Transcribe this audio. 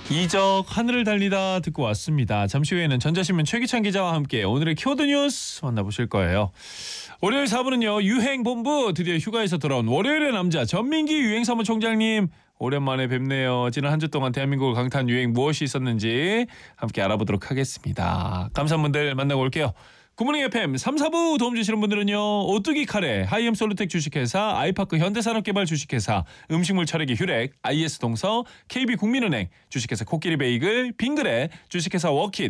이적 하늘을 달리다 듣고 왔습니다. 잠시 후에는 전자신문 최기찬 기자와 함께 오늘의 키워드 뉴스 만나보실 거예요. 월요일 4부는요. 유행본부 드디어 휴가에서 돌아온 월요일의 남자 전민기 유행사무총장님 오랜만에 뵙네요. 지난 한 주 동안 대한민국을 강타한 유행 무엇이 있었는지 함께 알아보도록 하겠습니다. 감사한 분들 만나고 올게요. 굿모닝 FM 3, 4부 도움 주시는 분들은요. 오뚜기 카레, 하이엠솔루텍 주식회사, 아이파크 현대산업개발 주식회사, 음식물 처리기 휴렉, IS동서, KB국민은행, 주식회사 코끼리 베이글, 빙그레, 주식회사 워킷,